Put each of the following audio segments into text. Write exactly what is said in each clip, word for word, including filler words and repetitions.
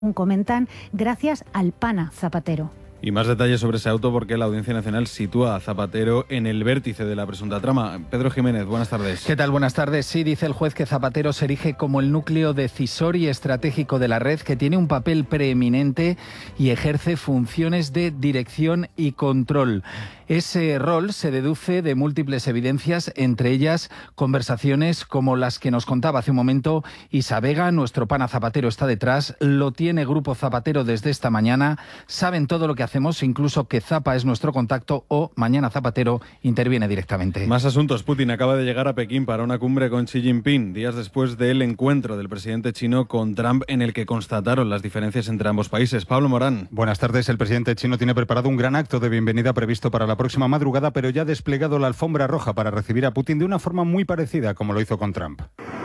comentan, gracias al pana Zapatero. Y más detalles sobre ese auto porque la Audiencia Nacional sitúa a Zapatero en el vértice de la presunta trama. Pedro Jiménez, buenas tardes. ¿Qué tal? Buenas tardes. Sí, dice el juez que Zapatero se erige como el núcleo decisor y estratégico de la red, que tiene un papel preeminente y ejerce funciones de dirección y control. Ese rol se deduce de múltiples evidencias, entre ellas conversaciones como las que nos contaba hace un momento Isa Vega. Nuestro pana Zapatero está detrás, lo tiene Grupo Zapatero desde esta mañana, saben todo lo que hacemos, incluso que Zapa es nuestro contacto o mañana Zapatero interviene directamente. Más asuntos. Putin acaba de llegar a Pekín para una cumbre con Xi Jinping, días después del encuentro del presidente chino con Trump en el que constataron las diferencias entre ambos países. Pablo Morán. Buenas tardes. El presidente chino tiene preparado un gran acto de bienvenida previsto para la próxima madrugada, pero ya ha desplegado la alfombra roja para recibir a Putin de una forma muy parecida como lo hizo con Trump.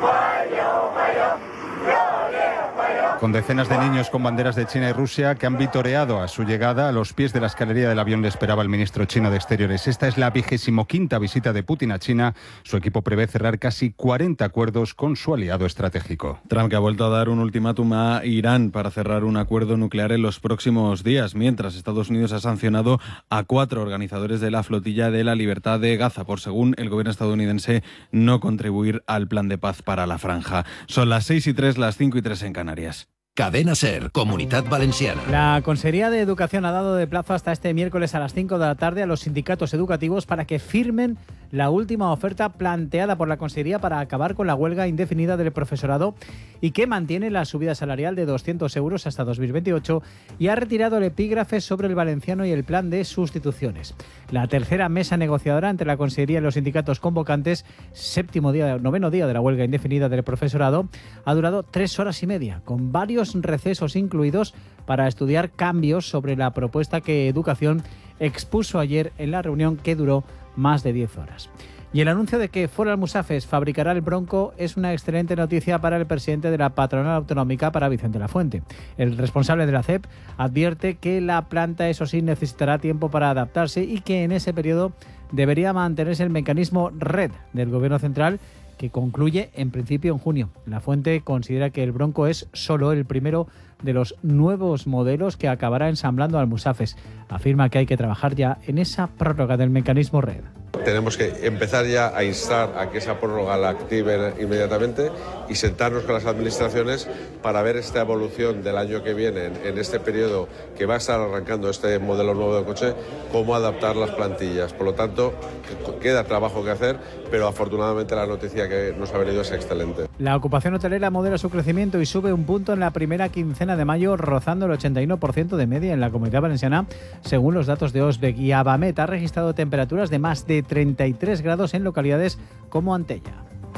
Con decenas de niños con banderas de China y Rusia que han vitoreado a su llegada. A los pies de la escalería del avión le esperaba el ministro chino de Exteriores. Esta es la vigésimo quinta visita de Putin a China. Su equipo prevé cerrar casi cuarenta acuerdos con su aliado estratégico. Trump, que ha vuelto a dar un ultimátum a Irán para cerrar un acuerdo nuclear en los próximos días, mientras Estados Unidos ha sancionado a cuatro organizadores de la flotilla de la libertad de Gaza por, según el gobierno estadounidense, no contribuir al plan de paz para la franja. Son las seis y tres, las cinco y tres en Canarias. Cadena SER, Comunidad Valenciana. La Consejería de Educación ha dado de plazo hasta este miércoles a las cinco de la tarde a los sindicatos educativos para que firmen la última oferta planteada por la Consejería para acabar con la huelga indefinida del profesorado y que mantiene la subida salarial de doscientos euros hasta dos mil veintiocho y ha retirado el epígrafe sobre el valenciano y el plan de sustituciones. La tercera mesa negociadora entre la Consejería y los sindicatos convocantes, séptimo día, noveno día de la huelga indefinida del profesorado, ha durado tres horas y media, con varios recesos incluidos para estudiar cambios sobre la propuesta que Educación expuso ayer en la reunión que duró más de diez horas. Y el anuncio de que Ford Almusafes fabricará el Bronco es una excelente noticia para el presidente de la patronal autonómica, para Vicente Lafuente. El responsable de la C E P advierte que la planta, eso sí, necesitará tiempo para adaptarse y que en ese periodo debería mantenerse el mecanismo RED del Gobierno central, que concluye en principio en junio. Lafuente considera que el Bronco es solo el primero de los nuevos modelos que acabará ensamblando Almusafes. Afirma que hay que trabajar ya en esa prórroga del mecanismo RED. Tenemos que empezar ya a instar a que esa prórroga la activen inmediatamente y sentarnos con las administraciones para ver esta evolución del año que viene, en, en este periodo que va a estar arrancando este modelo nuevo de coche, cómo adaptar las plantillas. Por lo tanto, queda trabajo que hacer, pero afortunadamente la noticia que nos ha venido es excelente. La ocupación hotelera modera su crecimiento y sube un punto en la primera quincena de mayo, rozando el ochenta y uno por ciento de media en la Comunidad Valenciana, según los datos de Osbec. Y Abamet ha registrado temperaturas de más de treinta y tres grados en localidades como Antella.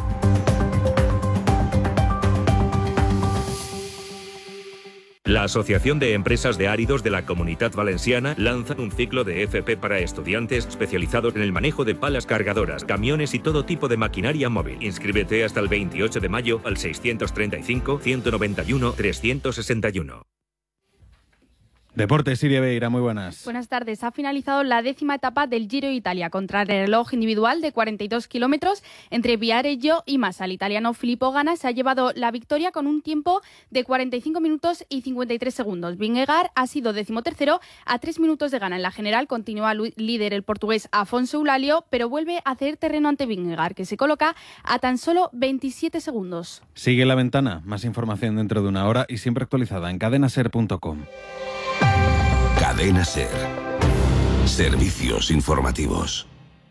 La Asociación de Empresas de Áridos de la Comunidad Valenciana lanza un ciclo de F P para estudiantes especializados en el manejo de palas cargadoras, camiones y todo tipo de maquinaria móvil. Inscríbete hasta el veintiocho de mayo al seiscientos treinta y cinco, ciento noventa y uno, trescientos sesenta y uno. Deportes, Siria Beira, muy buenas. Buenas tardes. Ha finalizado la décima etapa del Giro de Italia, contrarreloj individual de cuarenta y dos kilómetros entre Viareggio y Massa. El italiano Filippo Ganna se ha llevado la victoria con un tiempo de cuarenta y cinco minutos y cincuenta y tres segundos. Vingegaard ha sido decimotercero a tres minutos de Ganna. En la general continúa líder el portugués Afonso Eulalio, pero vuelve a ceder terreno ante Vingegaard, que se coloca a tan solo veintisiete segundos. Sigue La Ventana. Más información dentro de una hora y siempre actualizada en cadena ser punto com. Cadena SER. Servicios informativos.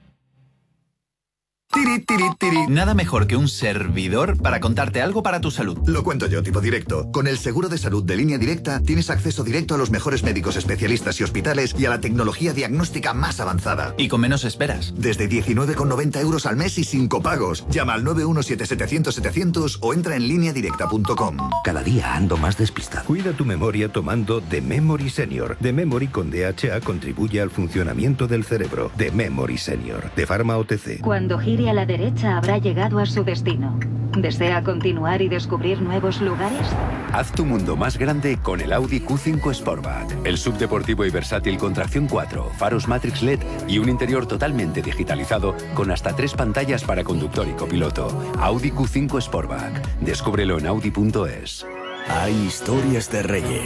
Tiri, tiri, tiri. Nada mejor que un servidor para contarte algo para tu salud. Lo cuento yo, tipo directo. Con el seguro de salud de Línea Directa tienes acceso directo a los mejores médicos especialistas y hospitales y a la tecnología diagnóstica más avanzada. Y con menos esperas. Desde diecinueve con noventa euros al mes y sin copagos. Llama al nueve uno siete setecientos setecientos o entra en línea directa punto com. Cada día ando más despistado. Cuida tu memoria tomando The Memory Senior. The Memory con D H A contribuye al funcionamiento del cerebro. The Memory Senior. De Pharma O T C. Cuando gire a la derecha habrá llegado a su destino. ¿Desea continuar y descubrir nuevos lugares? Haz tu mundo más grande con el Audi Q cinco Sportback. El subdeportivo y versátil con tracción cuatro, faros Matrix L E D y un interior totalmente digitalizado con hasta tres pantallas para conductor y copiloto. Audi Q cinco Sportback. Descúbrelo en audi punto es. Hay historias de reyes.